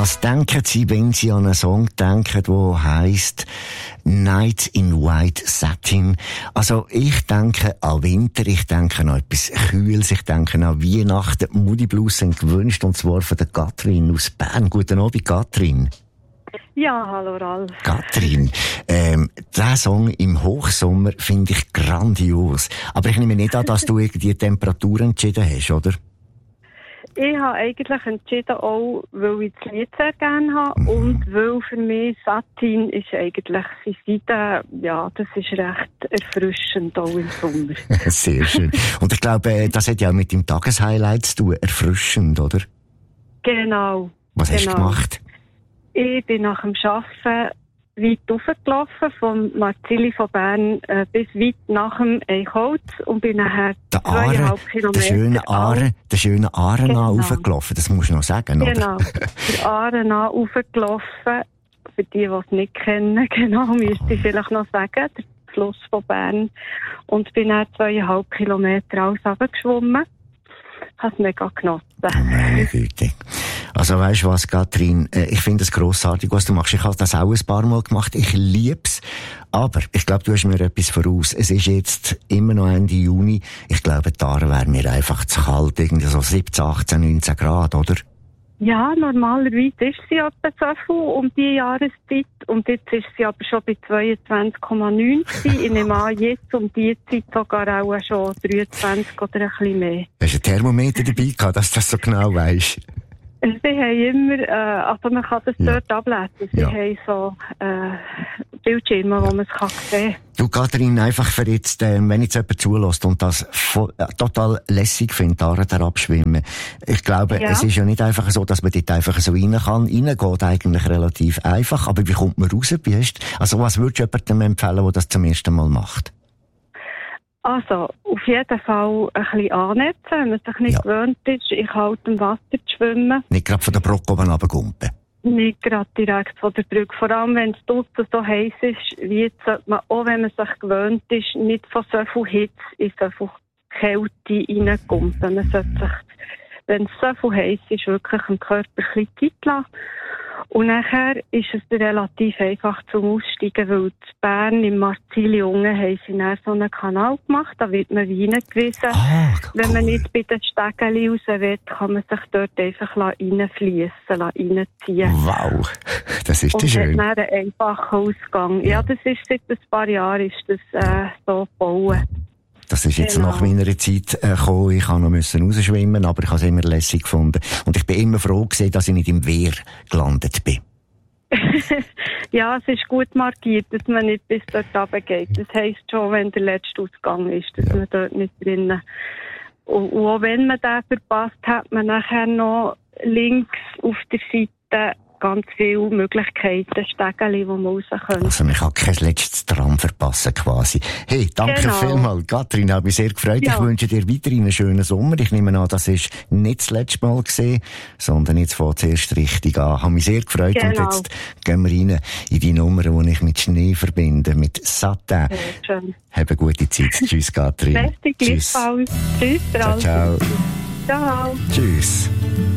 Was denken Sie, wenn Sie an einen Song denken, der heisst Night in White Satin? Also, ich denke an Winter, ich denke an etwas Kühles, ich denke an Weihnachten. Moody Blues sind gewünscht, und zwar von der Katrin aus Bern. Guten Abend, Katrin. Ja, hallo Ralf. Katrin, der Song im Hochsommer finde ich grandios. Aber ich nehme nicht an, dass du die Temperatur entschieden hast, oder? Ich habe eigentlich entschieden, auch weil ich das Lied sehr gerne habe und weil für mich Satin ist eigentlich Seide, ja, das ist recht erfrischend auch im Sommer. Sehr schön. Und ich glaube, das hat ja auch mit dem Tageshighlight zu tun, erfrischend, oder? Genau. Was hast du gemacht? Ich bin nach dem Arbeiten weit raufgelaufen, von Marzili von Bern bis weit nach dem Eichholz und bin nachher 2,5 Kilometer den schönen Aare raufgelaufen, das musst du noch sagen, oder? Genau, der Aare raufgelaufen, für die es nicht kennen, genau, müsste ich vielleicht noch sagen, der Fluss von Bern, und bin dann 2,5 Kilometer alles runtergeschwommen. Hat es mega genossen. Meine Güte. Also weisst du was, Katrin, ich finde es grossartig, was du machst. Ich habe das auch ein paar Mal gemacht. Ich lieb's. Aber ich glaube, du hast mir etwas voraus. Es ist jetzt immer noch Ende Juni. Ich glaube, die Aare wäre mir einfach zu kalt. Irgendwie so 17, 18, 19 Grad, oder? Ja, normalerweise ist sie etwa so viel um die Jahreszeit. Und jetzt ist sie aber schon bei 22,9. Ich nehme an, jetzt um die Zeit sogar auch schon 23 oder ein bisschen mehr. Hast du ein Thermometer dabei gehabt, dass du das so genau weisst? Sie haben immer, also man kann das dort ablesen. Sie haben so Bildschirme, wo man es sehen kann. Du, Katrin, einfach für jetzt, wenn jetzt jemand zulässt und das total lässig findet, da abschwimmen. Ich glaube, es ist ja nicht einfach so, dass man dort einfach so rein kann. Rein geht eigentlich relativ einfach. Aber wie kommt man raus? Also, was würdest du jemandem empfehlen, der das zum ersten Mal macht? Also, auf jeden Fall ein bisschen annetzen, wenn man sich nicht gewöhnt ist, in kaltem Wasser zu schwimmen. Nicht gerade von der Brocke oben runtergumpen. Nicht gerade direkt von der Brücke. Vor allem, wenn es draussen so heiß ist, wie jetzt, sollte man, auch wenn man sich gewöhnt ist, nicht von so viel Hitze in so viel Kälte reingumpen. Man sollte sich, wenn es so viel heiß ist, wirklich dem Körper ein bisschen Zeit lassen. Und nachher ist es relativ einfach zum Aussteigen, weil in Bern im Marzili unten haben sie dann so einen Kanal gemacht, da wird man reingewiesen. Cool. Wenn man nicht bei den Stegeli raus will, kann man sich dort einfach reinfliessen, reinziehen. Wow, das ist schön. Und hat dann einen einfachen Ausgang. Ja, das ist seit ein paar Jahren ist das so gebaut. Das ist jetzt nach meiner Zeit gekommen. Ich musste noch rausschwimmen, aber ich habe es immer lässig gefunden. Und ich bin immer froh gewesen, dass ich nicht im Wehr gelandet bin. Ja, es ist gut markiert, dass man nicht bis dort runtergeht. Das heisst schon, wenn der letzte Ausgang ist, dass man dort nicht drinnen. Und auch wenn man den verpasst, hat man nachher noch links auf der Seite ganz viele Möglichkeiten, Stegeli, wo man raus kann. Also man kann kein letztes Tram verpassen quasi. Hey, danke vielmals, Katrin, hat mich sehr gefreut. Ja. Ich wünsche dir weiterhin einen schönen Sommer. Ich nehme an, das ist nicht das letzte Mal gesehen, sondern jetzt fängt es erst richtig an. Hat mich sehr gefreut. Und jetzt gehen wir rein in die Nummer, die ich mit Schnee verbinde, mit Satin. Schön. Hab eine gute Zeit. Tschüss, Katrin. Beste Glückwunsch. Tschüss, ciao, ciao. Ciao. Tschüss.